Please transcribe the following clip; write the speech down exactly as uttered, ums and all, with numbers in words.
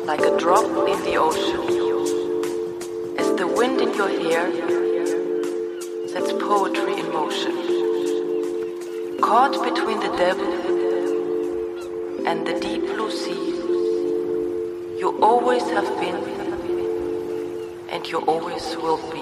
like a drop in the ocean. As the wind in your hair sets poetry in motion. Caught between the devil and the deep blue sea, you always have been and you always will be.